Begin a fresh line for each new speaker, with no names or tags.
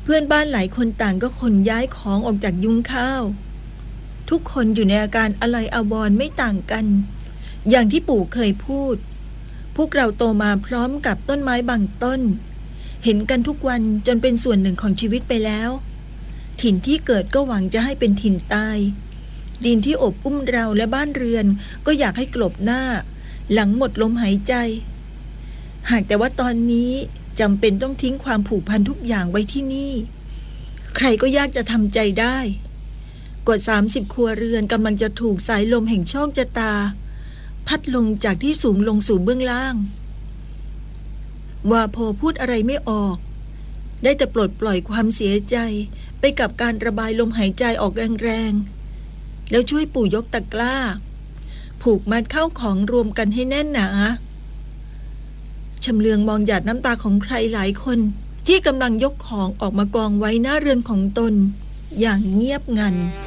เพื่อนบ้านหลายคนต่างก็ขนย้ายของออกจากยุ้งข้าวทุกคนอยู่ในอาการอะไรอาวรณ์ไม่ต่างกันอย่างที่ปู่เคยพูดพวกเราโตมาพร้อมกับต้นไม้บางต้นเห็นกันทุกวันจนเป็นส่วนหนึ่งของชีวิตไปแล้วถิ่นที่เกิดก็หวังจะให้เป็นถิ่นตายดินที่อบอุ้มเราและบ้านเรือนก็อยากให้กลบหน้าหลังหมดลมหายใจหากแต่ว่าตอนนี้จำเป็นต้องทิ้งความผูกพันทุกอย่างไว้ที่นี่ใครก็ยากจะทำใจได้กว่า30 ครัวเรือนกำลังจะถูกสายลมแห่งโชคชะตาพัดลงจากที่สูงลงสู่เบื้องล่างวาโพพูดอะไรไม่ออกได้แต่ปลดปล่อยความเสียใจไปกับการระบายลมหายใจออกแรงๆแล้วช่วยปู่ยกตะกร้าผูกมัดเข้าของรวมกันให้แน่นหนาชำเลืองมองหยาดน้ำตาของใครหลายคนที่กำลังยกของออกมากองไว้หน้าเรือนของตนอย่างเงียบงัน